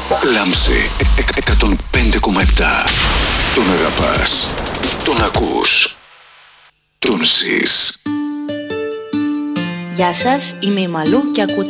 Λάμψη 105,7. Τον αγαπάς, τον ακούς, τον ζεις. Γεια σας, είμαι η Μαλού και ακούτε